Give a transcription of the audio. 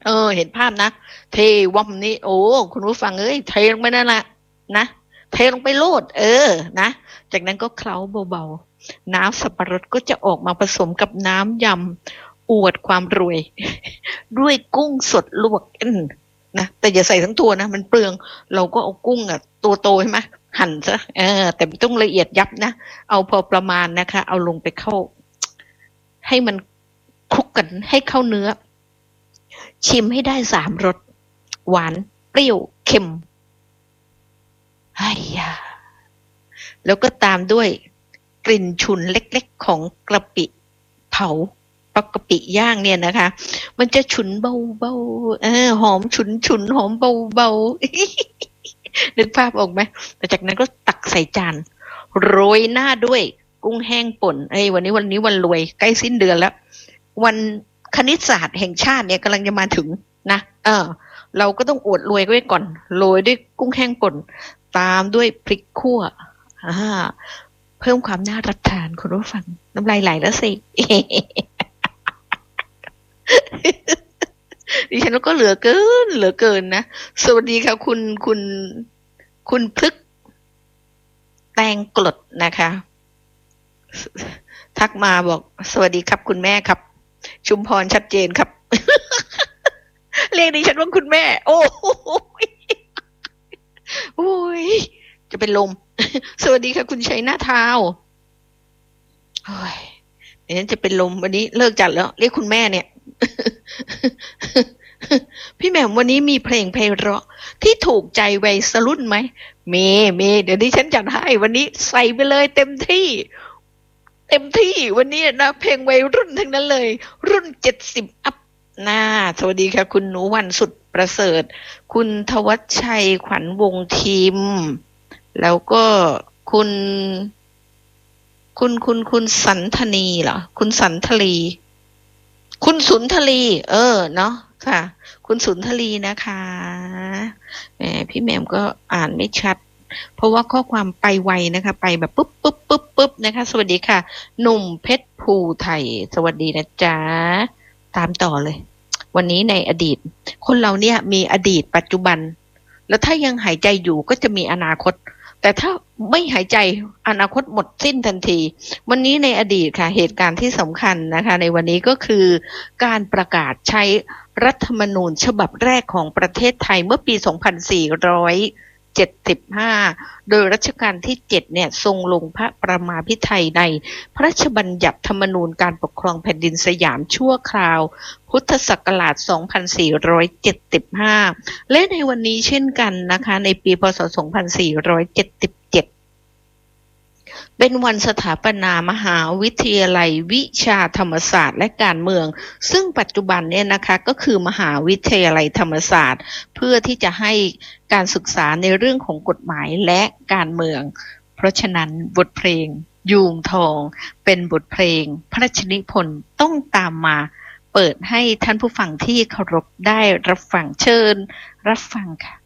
เห็นภาพนะเทวัมนี้โอ้คุณผู้ฟังเอ้ยเทลงไปนั่นแหละนะเทลงไปโลดนะจากนั้นก็เคล้าเบาๆน้ำสับปะรดก็จะออกมาผสมกับน้ำยำอวดความรวยด้วยกุ้งสดลวกนะแต่อย่าใส่ทั้งตัวนะมันเปลืองเราก็เอากุ้งตัวโตใช่ไหมหั่นซะแต่ไม่ต้องละเอียดยับนะเอาพอประมาณนะคะเอาลงไปเข้าให้มันคลุกกันให้เข้าเนื้อชิมให้ได้3 รสหวานเปรี้ยวเค็มไอ้ยาแล้วก็ตามด้วยกลิ่นฉุนเล็กๆของกะปิเผาปกะปิย่างเนี่ยนะคะมันจะฉุนเบาๆหอมฉุนหอมเบาๆนึกภาพออกไหมแต่จากนั้นก็ตักใส่จานโรยหน้าด้วยกุ้งแห้งป่นวันนี้วันรวยใกล้สิ้นเดือนแล้ววันคณิตศาสตร์แห่งชาติเนี่ยกำลังจะมาถึงนะเราก็ต้องอวดรวยไว้ก่อนโรยด้วยกุ้งแห้งป่นตามด้วยพริกขั่วเพิ่มความน่ารับทานคุณผู้ฟังน้ำลายไหลแล้วสิดิฉันก็เหลือเกินนะสวัสดีค่ะคุณพฤกษ์แตงกลดนะคะทักมาบอกสวัสดีครับคุณแม่ครับชุมพรชัดเจนครับเรียกดิฉันว่าคุณแม่โอ้ยจะเป็นลมสวัสดีค่ะคุณชัยนาทาวเดี๋ยวฉันจะเป็นลมวันนี้เลิกจัดแล้วเรียกคุณแม่เนี่ยพี่แหม่มวันนี้มีเพลงไพเราะที่ถูกใจวัยรุ่นไหมมีเดี๋ยวดิฉันจัดให้วันนี้ใส่ไปเลยเต็มที่วันนี้นะเพลงวัยรุ่นทั้งนั้นเลยรุ่น70อัพสวัสดีค่ะคุณหนูวันสุดประเสริฐคุณทวัชชัยขวัญวงศ์ทีมแล้วก็คุณสันธนีเหรอคุณสันทลีคุณสุนทลีเนาะค่ะคุณสุนทลีนะคะพี่แหม่มก็อ่านไม่ชัดเพราะว่าข้อความไปไวนะคะไปแบบปุ๊บนะคะสวัสดีค่ะหนุ่มเพชรภูไทยสวัสดีนะจ๊ะตามต่อเลยวันนี้ในอดีตคนเราเนี่ยมีอดีตปัจจุบันแล้วถ้ายังหายใจอยู่ก็จะมีอนาคตแต่ถ้าไม่หายใจอนาคตหมดสิ้นทันทีวันนี้ในอดีตค่ะเหตุการณ์ที่สำคัญนะคะในวันนี้ก็คือการประกาศใช้รัฐธรรมนูญฉบับแรกของประเทศไทยเมื่อปี 2475 โดยรัชกาลที่ 7 เนี่ยทรงลงพระประมาพิไธยในพระราชบัญญัติธรรมนูญการปกครองแผ่นดินสยามชั่วคราวพุทธศักราช 2475 และในวันนี้เช่นกันนะคะในปีพ.ศ. 2477เป็นวันสถาปนามหาวิทยาลัยวิชาธรรมศาสตร์และการเมืองซึ่งปัจจุบันเนี่ยนะคะก็คือมหาวิทยาลัยธรรมศาสตร์เพื่อที่จะให้การศึกษาในเรื่องของกฎหมายและการเมืองเพราะฉะนั้นบทเพลงยูงทองเป็นบทเพลงพระราชนิพนธ์ต้องตามมาเปิดให้ท่านผู้ฟังที่เคารพได้รับฟังเชิญรับฟังค่ะ